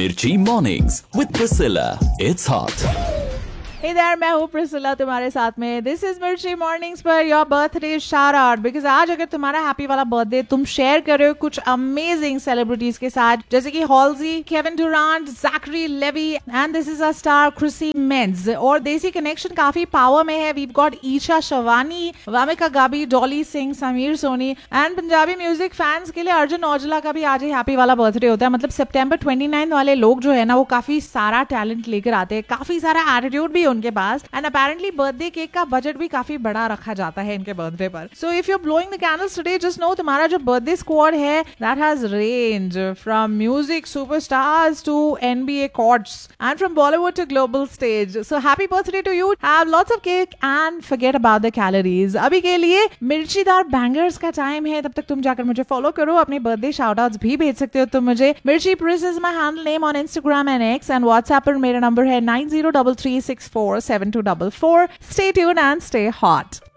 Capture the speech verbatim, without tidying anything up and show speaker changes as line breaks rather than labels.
Mirchi Mornings with Priscilla. It's hot.
Hey there, मैं हूँ Priscilla तुम्हारे साथ में. दिस इज मिर्ची mornings per your birthday shout out. Because आज अगर तुम्हारा हैप्पी वाला बर्थडे तुम शेयर कर रहे हो कुछ अमेजिंग सेलिब्रिटीज के साथ, जैसे कि हॉल्जी, Kevin डुरांट, Zachary levy and this is a star Chrissy मेंज. और देसी कनेक्शन काफी पावर में है. वीव गॉट ईशा शवानी, वामिका गाबी, Dolly Singh, Sameer Soni and Punjabi music fans के लिए अर्जुन औजला का भी आज ही हैप्पी वाला बर्थडे होता है. मतलब सितंबर ट्वेंटी नाइन वाले लोग जो है ना, वो काफी सारा टैलेंट लेकर आते हैं, काफी सारा एटीट्यूड भी उनके पास. एंड अपेरेंटली बर्थडे केक का बजट भी काफी बड़ा रखा जाता है इनके बर्थडे पर. So if you are blowing the candles today, just no तुम्हारा जो बर्थडे स्क्वाड है that has range from music superstars to NBA chords and from Bollywood to global stage. So happy birthday to you. Have lots of cake and forget about the calories. अभी के लिए मिर्चीदार bangers का time है. तब तक तुम जाकर मुझे फॉलो करो. अपने बर्थडे शाउट आउट्स भी भेज सकते हो तुम मुझे. मिर्ची प्रिस is my handle name on Instagram and x and WhatsApp पर मेरा नंबर है nine zero three three six four seven two four four. Stay tuned and stay hot.